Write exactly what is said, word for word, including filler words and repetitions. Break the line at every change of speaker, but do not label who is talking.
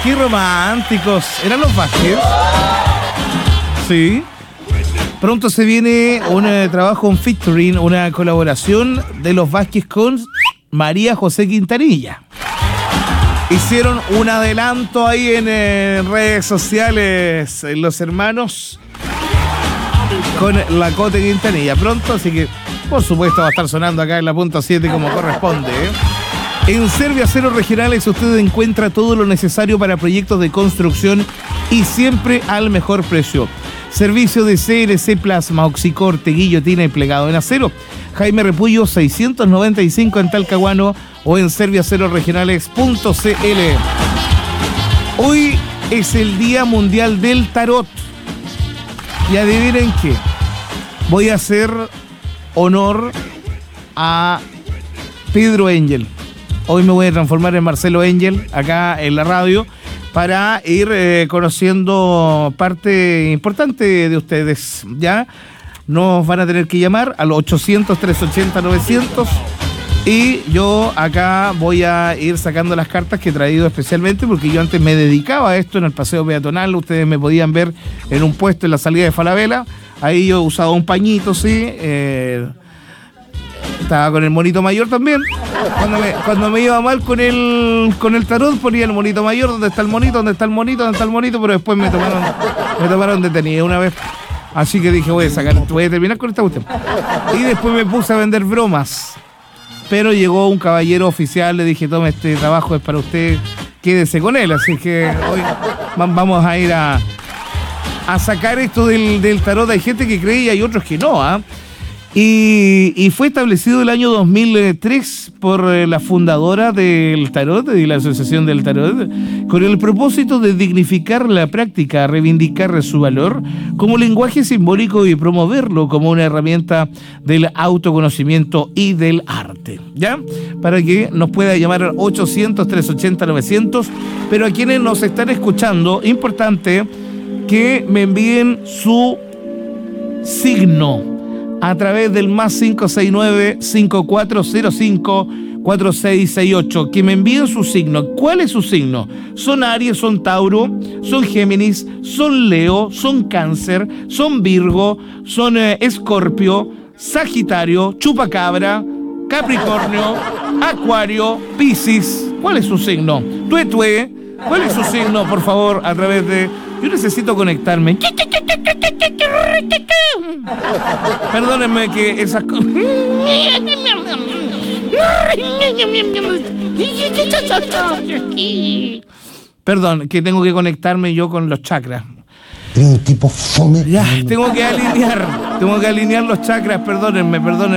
Qué románticos. ¿Eran los Vázquez? Sí. Pronto se viene un eh, trabajo, un featuring, una colaboración de los Vázquez con María José Quintanilla. Hicieron un adelanto ahí en eh, redes sociales, en los hermanos, con la Cote Quintanilla. Pronto, así que por supuesto va a estar sonando acá en la punta siete como corresponde, ¿eh? En Serviaceros Regionales usted encuentra todo lo necesario para proyectos de construcción y siempre al mejor precio. Servicio de C L C Plasma, oxicorte, guillotina y plegado en acero. Jaime Repullo seiscientos noventa y cinco en Talcahuano o en serviaceros regionales punto c l. Hoy es el Día Mundial del Tarot. Y adivinen qué. Voy a hacer honor a Pedro Engel. Hoy me voy a transformar en Marcelo Engel acá en la radio para ir eh, conociendo parte importante de ustedes, ¿ya? Nos van a tener que llamar al ochocientos, trescientos ochenta, novecientos y yo acá voy a ir sacando las cartas que he traído especialmente porque yo antes me dedicaba a esto en el paseo peatonal. Ustedes me podían ver en un puesto en la salida de Falabella. Ahí yo usaba un pañito, sí. Eh, estaba con el monito mayor también. Cuando me, cuando me iba mal con el con el tarot ponía el monito mayor, ¿dónde está el monito? ¿Dónde está el monito? ¿Dónde está el monito? Pero después me tomaron, me tomaron detenido una vez. Así que dije, voy a sacar, voy a terminar con esta cuestión. Y después me puse a vender bromas. Pero llegó un caballero oficial, le dije, tome, este trabajo es para usted, quédese con él. Así que hoy vamos a ir a, a sacar esto del, del tarot. Hay gente que cree y hay otros que no, ¿ah? ¿eh? Y, y fue establecido el año dos mil tres por la fundadora del tarot y la Asociación del Tarot con el propósito de dignificar la práctica, reivindicar su valor como lenguaje simbólico y promoverlo como una herramienta del autoconocimiento y del arte, ¿ya? Para que nos pueda llamar al ochocientos, trescientos ochenta, novecientos, pero a quienes nos están escuchando, importante que me envíen su signo a través del más cinco seis nueve, cinco cuatro cero cinco, cuatro seis seis ocho. Que me envíen su signo. ¿Cuál es su signo? ¿Son Aries, son Tauro, son Géminis, son Leo, son Cáncer, son Virgo, son eh, Escorpio, Sagitario, Chupacabra, Capricornio, Acuario, Piscis? ¿Cuál es su signo? Tuetue, ¿cuál es su signo? Por favor, a través de... Yo necesito conectarme. Perdónenme que esas cosas... Perdón, que tengo que conectarme yo con los chakras.
Un tipo fome.
Ya, tengo que alinear, tengo que alinear los chakras, perdónenme, perdónenme.